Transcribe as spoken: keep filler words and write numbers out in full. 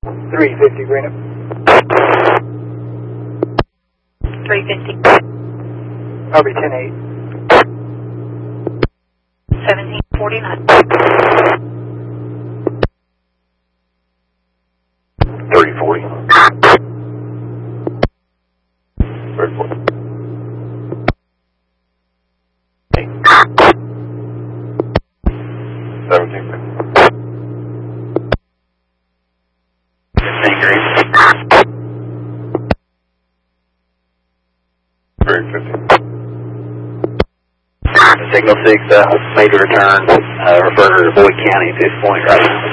three fifty, Greenup. three fifty. I'll be ten eight. seventeen forty-nine. thirty forty. thirty forty. seventeen fifty. fifteen green. three fifty. Signal six, uh, made a return, uh, refer to Boyd County at this point right now.